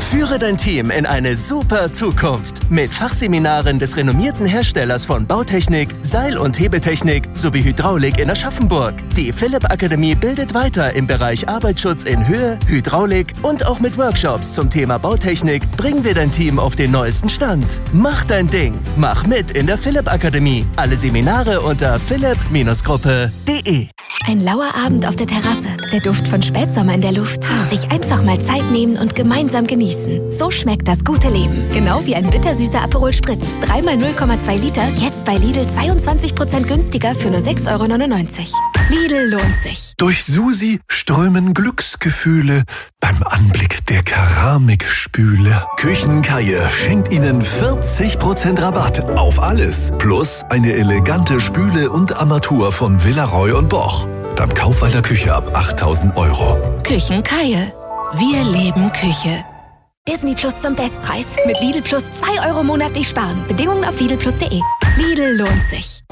Führe dein Team in eine super Zukunft mit Fachseminaren des renommierten Herstellers von Bautechnik, Seil- und Hebetechnik sowie Hydraulik in Aschaffenburg. Die Philipp Akademie bildet weiter im Bereich Arbeitsschutz in Höhe, Hydraulik und auch mit Workshops zum Thema Bautechnik bringen wir dein Team auf den neuesten Stand. Mach dein Ding. Mach mit in der Philipp Akademie. Alle Seminare unter philipp-gruppe.de. Ein lauer Abend auf der Terrasse, der Duft von Spätsommer in der Luft. Sich einfach mal Zeit nehmen und gemeinsam genießen. So schmeckt das gute Leben. Genau wie ein bittersüßer Aperol Spritz. 3x 0,2 Liter, jetzt bei Lidl 22% günstiger für nur 6,99 €. Lidl lohnt sich. Durch Susi strömen Glücksgefühle beim Anblick der Keramikspüle. Küchenkaie schenkt Ihnen 40% Rabatt auf alles. Plus eine elegante Spüle und Armatur von Villaroy und Boch. Beim Kauf einer Küche ab 8.000 €. Küchenkaie. Wir leben Küche. Disney Plus zum Bestpreis. Mit Lidl Plus 2 € monatlich sparen. Bedingungen auf lidlplus.de. Lidl lohnt sich.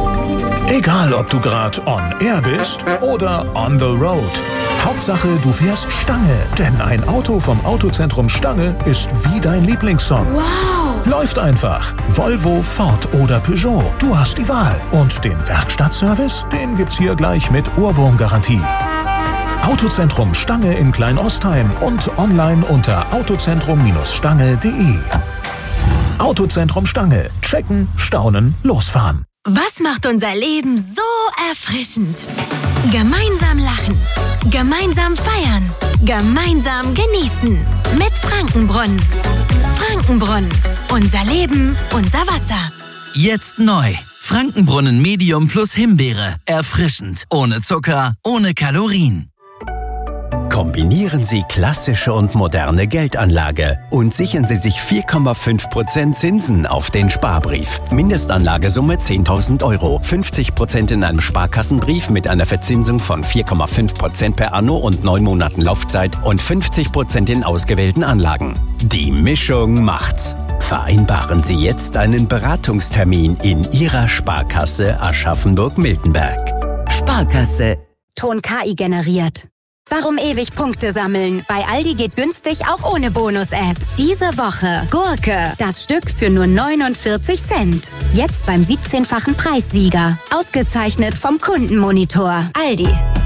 Egal, ob du gerade on air bist oder on the road. Hauptsache, du fährst Stange. Denn ein Auto vom Autozentrum Stange ist wie dein Lieblingssong. Wow! Läuft einfach. Volvo, Ford oder Peugeot. Du hast die Wahl. Und den Werkstattservice, den gibt's hier gleich mit Ohrwurmgarantie. Autozentrum Stange in Kleinostheim und online unter autozentrum-stange.de. Autozentrum Stange. Checken, staunen, losfahren. Was macht unser Leben so erfrischend? Gemeinsam lachen, gemeinsam feiern, gemeinsam genießen. Mit Frankenbrunnen. Frankenbrunnen. Unser Leben, unser Wasser. Jetzt neu. Frankenbrunnen Medium plus Himbeere. Erfrischend. Ohne Zucker, ohne Kalorien. Kombinieren Sie klassische und moderne Geldanlage und sichern Sie sich 4,5% Zinsen auf den Sparbrief. Mindestanlagesumme 10.000 €. 50% in einem Sparkassenbrief mit einer Verzinsung von 4,5% per Anno und 9 Monaten Laufzeit und 50% in ausgewählten Anlagen. Die Mischung macht's. Vereinbaren Sie jetzt einen Beratungstermin in Ihrer Sparkasse Aschaffenburg-Miltenberg. Sparkasse. Ton KI generiert. Warum ewig Punkte sammeln? Bei Aldi geht günstig auch ohne Bonus-App. Diese Woche Gurke, das Stück für nur 49 Cent. Jetzt beim 17-fachen Preissieger. Ausgezeichnet vom Kundenmonitor. Aldi.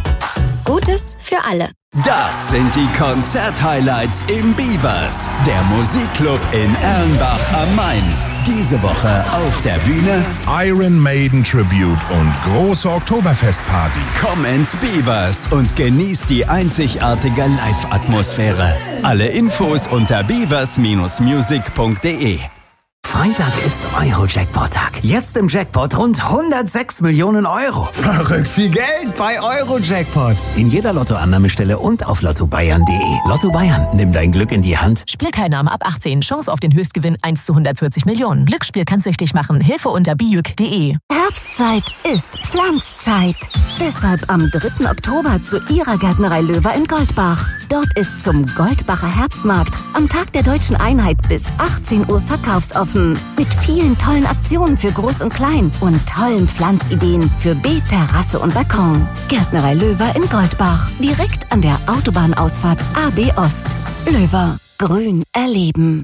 Gutes für alle. Das sind die Konzert-Highlights im Beavers, der Musikclub in Erlenbach am Main. Diese Woche auf der Bühne Iron Maiden Tribute und große Oktoberfestparty. Komm ins Beavers und genieß die einzigartige Live-Atmosphäre. Alle Infos unter beavers-music.de. Freitag ist Euro-Jackpot-Tag. Jetzt im Jackpot rund 106 Millionen €. Verrückt viel Geld bei Euro-Jackpot. In jeder Lottoannahmestelle und auf lottobayern.de. Lotto Bayern, nimm dein Glück in die Hand. Spielteilnahme ab 18. Chance auf den Höchstgewinn 1 zu 140 Millionen. Glücksspiel kann süchtig machen. Hilfe unter biuk.de. Herbstzeit ist Pflanzzeit. Deshalb am 3. Oktober zu Ihrer Gärtnerei Löwer in Goldbach. Dort ist zum Goldbacher Herbstmarkt am Tag der Deutschen Einheit bis 18 Uhr verkaufsoffen. Mit vielen tollen Aktionen für Groß und Klein und tollen Pflanzideen für Beet, Terrasse und Balkon. Gärtnerei Löwer in Goldbach. Direkt an der Autobahnausfahrt AB Ost. Löwer. Grün erleben.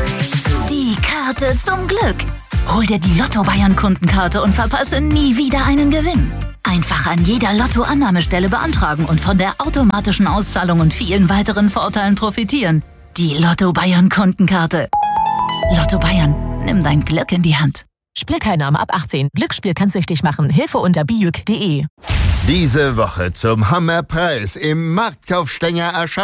Die Karte zum Glück. Hol dir die Lotto Bayern Kundenkarte und verpasse nie wieder einen Gewinn. Einfach an jeder Lotto-Annahmestelle beantragen und von der automatischen Auszahlung und vielen weiteren Vorteilen profitieren. Die Lotto Bayern Kundenkarte. Lotto Bayern, nimm dein Glück in die Hand. Spielteilnahme ab 18. Glücksspiel kann süchtig machen. Hilfe unter biuk.de. Diese Woche zum Hammerpreis im Marktkauf Stenger